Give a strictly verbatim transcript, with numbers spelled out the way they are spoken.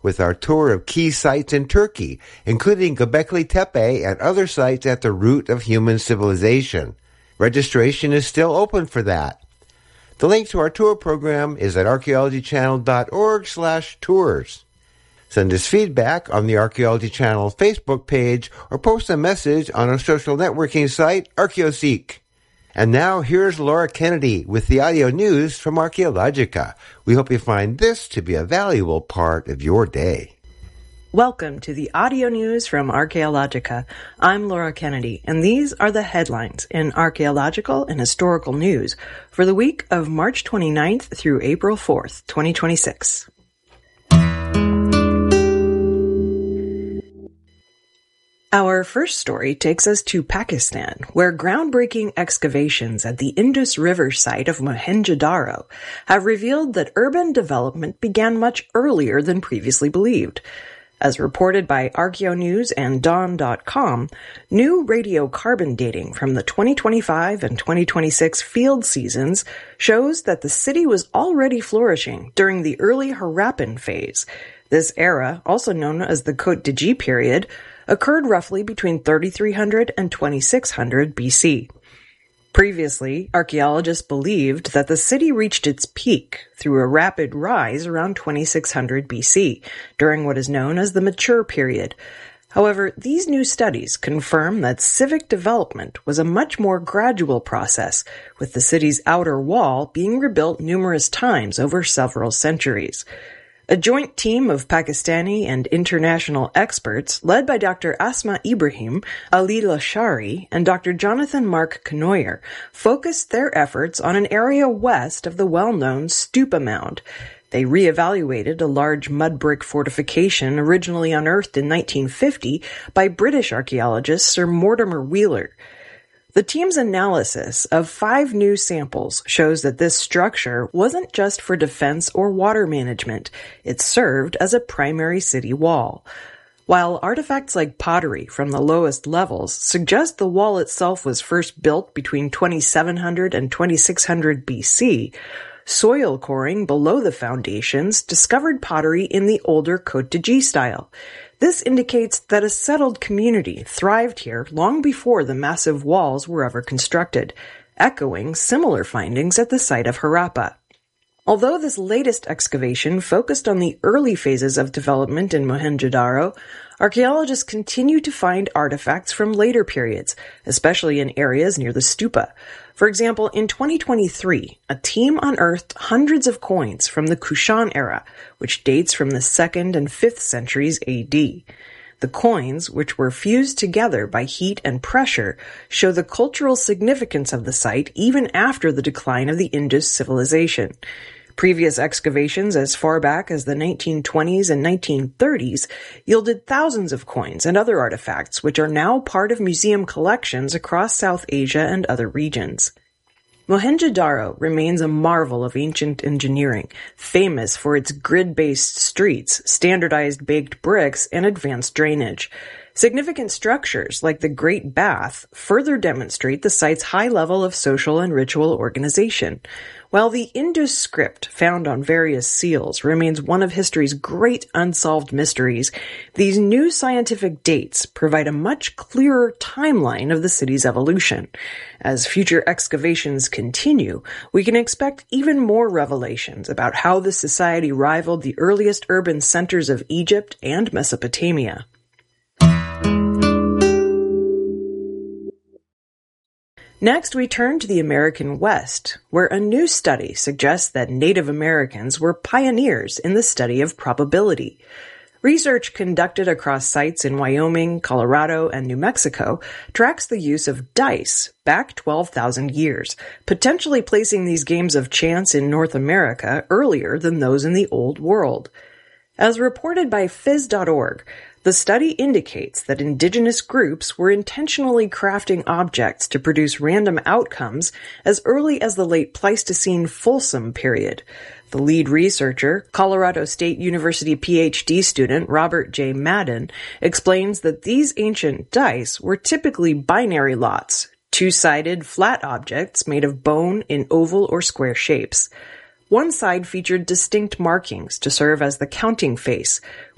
with our tour of key sites in Turkey, including Göbekli Tepe and other sites at the root of human civilization. Registration is still open for that. The link to our tour program is at archaeologychannel.org slash tours. Send us feedback on the Archaeology Channel Facebook page or post a message on our social networking site, ArchaeoSeek. And now here's Laura Kennedy with the audio news from Archaeologica. We hope you find this to be a valuable part of your day. Welcome to the audio news from Archaeologica. I'm Laura Kennedy, and these are the headlines in archaeological and historical news for the week of March twenty-ninth through April fourth, twenty twenty-six. Our first story takes us to Pakistan, where groundbreaking excavations at the Indus River site of Mohenjo-Daro have revealed that urban development began much earlier than previously believed. As reported by ArchaeoNews and Dawn dot com, new radiocarbon dating from the twenty twenty-five and twenty twenty-six field seasons shows that the city was already flourishing during the early Harappan phase. This era, also known as the Côte d'Ivoire period, occurred roughly between thirty-three hundred and twenty-six hundred B C. Previously, archaeologists believed that the city reached its peak through a rapid rise around twenty-six hundred B C, during what is known as the Mature period. However, these new studies confirm that civic development was a much more gradual process, with the city's outer wall being rebuilt numerous times over several centuries. A joint team of Pakistani and international experts, led by Doctor Asma Ibrahim, Ali Lashari, and Doctor Jonathan Mark Knoyer, focused their efforts on an area west of the well-known Stupa Mound. They re-evaluated a large mud brick fortification originally unearthed in nineteen fifty by British archaeologist Sir Mortimer Wheeler. The team's analysis of five new samples shows that this structure wasn't just for defense or water management. It served as a primary city wall. While artifacts like pottery from the lowest levels suggest the wall itself was first built between twenty-seven hundred and twenty-six hundred B C, soil coring below the foundations discovered pottery in the older Côte d'Ivoire style. This indicates that a settled community thrived here long before the massive walls were ever constructed, echoing similar findings at the site of Harappa. Although this latest excavation focused on the early phases of development in Mohenjo-Daro, archaeologists continue to find artifacts from later periods, especially in areas near the stupa. For example, in twenty twenty-three, a team unearthed hundreds of coins from the Kushan era, which dates from the second and fifth centuries A D. The coins, which were fused together by heat and pressure, show the cultural significance of the site even after the decline of the Indus civilization. Previous excavations as far back as the nineteen twenties and nineteen thirties yielded thousands of coins and other artifacts which are now part of museum collections across South Asia and other regions. Mohenjo-Daro remains a marvel of ancient engineering, famous for its grid-based streets, standardized baked bricks, and advanced drainage. Significant structures like the Great Bath further demonstrate the site's high level of social and ritual organization. While the Indus script found on various seals remains one of history's great unsolved mysteries, these new scientific dates provide a much clearer timeline of the city's evolution. As future excavations continue, we can expect even more revelations about how the society rivaled the earliest urban centers of Egypt and Mesopotamia. Next, we turn to the American West, where a new study suggests that Native Americans were pioneers in the study of probability. Research conducted across sites in Wyoming, Colorado, and New Mexico tracks the use of dice back twelve thousand years, potentially placing these games of chance in North America earlier than those in the Old World. As reported by phys dot org, the study indicates that indigenous groups were intentionally crafting objects to produce random outcomes as early as the late Pleistocene Folsom period. The lead researcher, Colorado State University PhD student Robert J. Madden, explains that these ancient dice were typically binary lots, two-sided flat objects made of bone in oval or square shapes. One side featured distinct markings to serve as the counting face,